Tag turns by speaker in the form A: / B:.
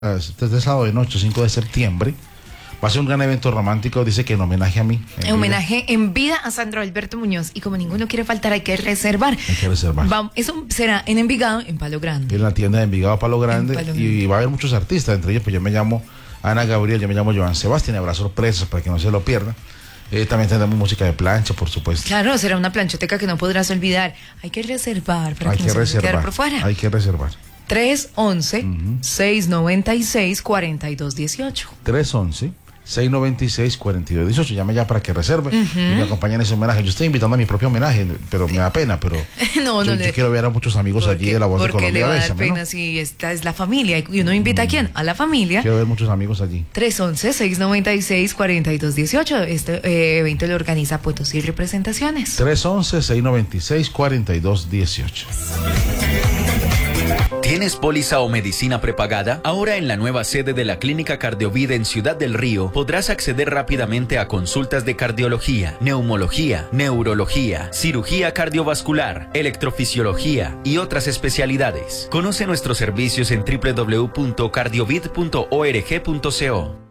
A: Desde sábado de noche, 5 de septiembre. Va a ser un gran evento romántico, dice que en homenaje a mí.
B: En homenaje en vida a Sandro Alberto Muñoz. Y como ninguno quiere faltar, hay que reservar.
A: Hay que reservar.
B: Eso será en Envigado, en Palo Grande.
A: En la tienda de Envigado, Palo Grande.
B: Palo
A: Y va a haber muchos artistas, entre ellos, pues yo me llamo Ana Gabriel, yo me llamo Joan Sebastián, y habrá sorpresas para que no se lo pierdan. También tendremos música de plancha, por supuesto.
B: Claro, será una planchoteca que no podrás olvidar. Hay que reservar para que no se nos quede por fuera.
A: Hay que reservar.
B: 311-696-4218.
A: 311-696-4218. Llame ya para que reserve y me acompañen en ese homenaje. Yo estoy invitando a mi propio homenaje, pero me da pena, pero yo quiero ver a muchos amigos allí de La Voz de Colombia.
B: Porque le va a dar pena si esta es la familia. ¿Y uno invita a quién? A la familia.
A: Quiero ver muchos amigos allí.
B: 311-696-4218. Este evento lo organiza Potosí Representaciones.
A: 311-696-4218.
C: ¿Tienes póliza o medicina prepagada? Ahora en la nueva sede de la Clínica Cardiovida en Ciudad del Río podrás acceder rápidamente a consultas de cardiología, neumología, neurología, cirugía cardiovascular, electrofisiología y otras especialidades. Conoce nuestros servicios en www.cardiovid.org.co.